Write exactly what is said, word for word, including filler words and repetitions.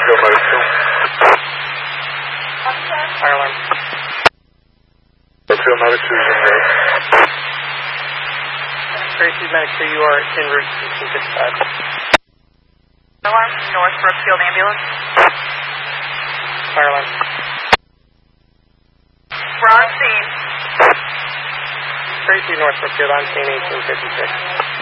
Brookfield Medic two. Fire alarm. Brookfield Medic two is en route. Tracy Medic two, you are en route to two fifty-five. Alarm, North Brookfield Ambulance. Fire alarm. We're on scene. Tracy, North Brookfield, on scene eighteen fifty-six.